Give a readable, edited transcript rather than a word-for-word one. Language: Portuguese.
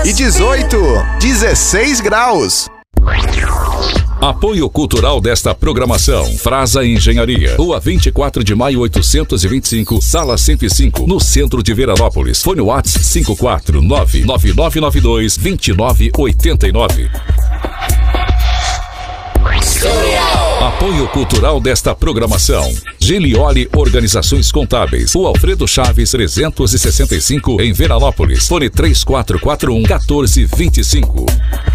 e 16 graus. Apoio cultural desta programação. Frasa Engenharia. Rua 24 de maio 825, sala 105, no centro de Veranópolis. Fone WhatsApp 549-9992-2989. Apoio cultural desta programação. Gilioli Organizações Contábeis. Rua Alfredo Chaves 365, em Veranópolis. Fone 3441-1425.